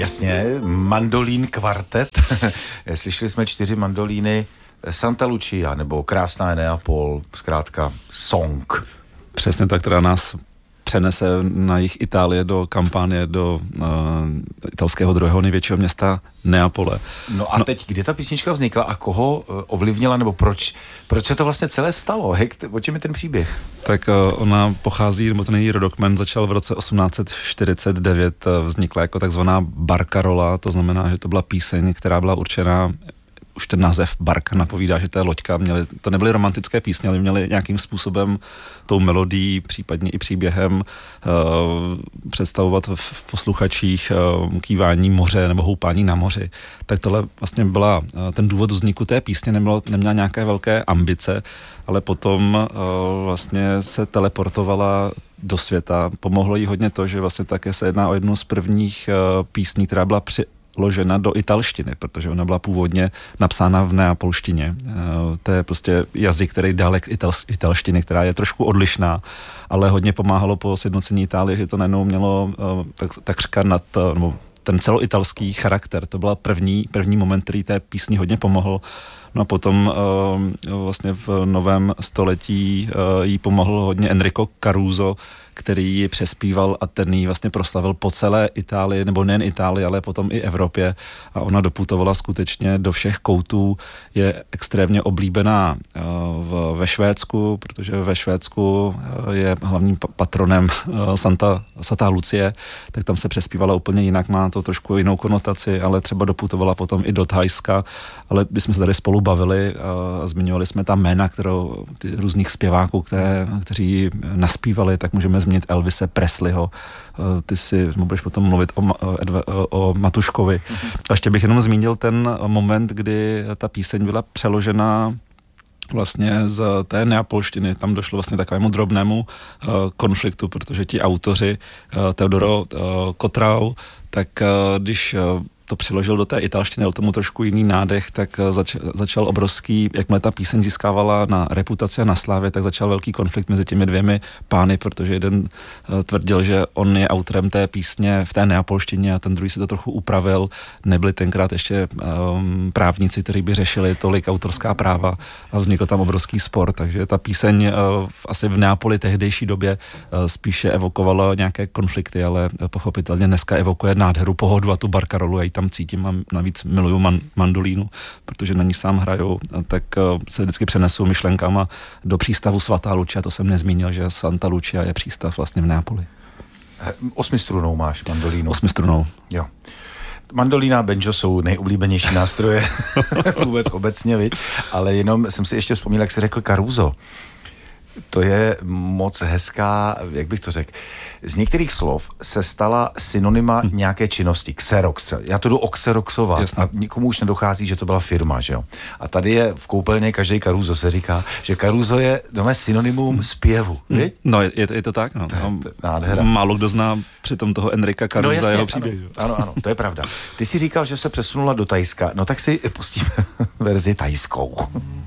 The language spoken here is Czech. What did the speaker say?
Jasně, mandolín kvartet. Slyšeli jsme 4 mandolíny, Santa Lucia, nebo Krásná je Neapol, zkrátka song. Přesně tak, která nás přenese na jih Itálie do Kampánie, do italského druhého největšího města Neapole. No a teď, kdy ta písnička vznikla a koho ovlivnila, nebo proč se to vlastně celé stalo? O čem je ten příběh? Tak ona pochází, nebo ten její rodokmen začal v roce 1849, vznikla jako takzvaná barcarola, to znamená, že to byla píseň, která byla určená, už ten název barka napovídá, že to je loďka, to nebyly romantické písně, ale měly nějakým způsobem tou melodií, případně i příběhem představovat v posluchačích kývání moře nebo houpání na moři. Tak tohle vlastně byla ten důvod vzniku té písně, neměla nějaké velké ambice, ale potom vlastně se teleportovala do světa. Pomohlo jí hodně to, že vlastně také se jedná o jednu z prvních písní, která byla ložena do italštiny, protože ona byla původně napsána v neapolštině. To je prostě jazyk, který dialekt italštiny, která je trošku odlišná, ale hodně pomáhalo po sjednocení Itálie, že to najednou mělo takřka nebo ten celoitalský charakter. To byl první moment, který té písni hodně pomohl. No a potom vlastně v novém století jí pomohl hodně Enrico Caruso, který ji přespíval a ten ji vlastně proslavil po celé Itálii, nebo nejen Itálii, ale potom i Evropě a ona doputovala skutečně do všech koutů. Je extrémně oblíbená ve Švédsku, protože ve Švédsku je hlavním patronem svatá Lucie, tak tam se přespívala úplně jinak, má to trošku jinou konotaci, ale třeba doputovala potom i do Thajska, ale my jsme se tady spolu bavili a zmiňovali jsme tam jména, ty různých zpěváků, kteří naspívali, tak můžeme zmínit Elvise Presleyho, ty si budeš potom mluvit o Matuškovi. A ještě bych jenom zmínil ten moment, kdy ta píseň byla přeložena vlastně z té neapolštiny. Tam došlo vlastně takovému drobnému konfliktu, protože ti autoři Teodoro Cotrao, tak když to přiložil do té italštiny, dal tomu trošku jiný nádech, tak začal obrovský, jakmile ta píseň získávala na reputaci a na slávě, tak začal velký konflikt mezi těmi dvěmi pány, protože jeden tvrdil, že on je autorem té písně v té neapolštině a ten druhý si to trochu upravil. Nebyli tenkrát ještě právníci, kteří by řešili tolik autorská práva a vznikl tam obrovský spor, takže ta píseň asi v Neapoli tehdejší době spíše evokovala nějaké konflikty, ale pochopitelně dneska evokuje nádheru, pohodu a tu barkarolu, já ji tam cítím a navíc miluju mandolínu, protože na ní sám hraju, tak se vždycky přenesu myšlenkama do přístavu Svatá Lucia, to jsem nezmínil, že Santa Lucia je přístav vlastně v Neapoli. 8strunou máš mandolínu. 8strunou. Jo. Mandolína a banjo jsou nejoblíbenější nástroje vůbec obecně, viď? Ale jenom jsem si ještě vzpomněl, jak jsi řekl Caruso. To je moc hezká, jak bych to řekl. Z některých slov se stala synonyma nějaké činnosti. Xerox. Já to jdu oxeroxovat. Jasně. A nikomu už nedochází, že to byla firma, že jo. A tady je v koupelně každý Caruso se říká, že Caruso je doma synonymum zpěvu. No, je to tak, no. To je nádhera. Málo kdo zná přitom toho Enrika Carusa, no, jeho příběh. Ano, to je pravda. Ty si říkal, že se přesunula do Thajska, no tak si pustíme verzi thajskou.